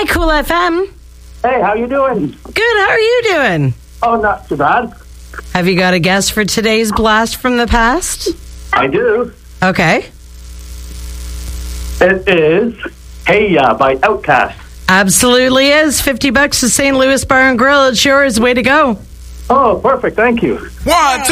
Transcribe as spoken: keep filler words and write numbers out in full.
Cool F M. Hey, how you doing? Good, how are you doing? Oh, not too bad. Have you got a guess for today's blast from the past? I do. Okay. It is Hey Ya by Outkast. Absolutely is. fifty bucks to Saint Louis Bar and Grill. It's yours. Way to go. Oh, perfect. Thank you. One, two.